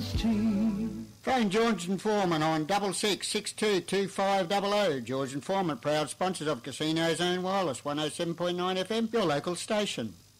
is cheap. Phone George and Foreman on 66622500. George and Foreman, proud sponsors of Casino Zone Wireless, 107.9 FM, your local station.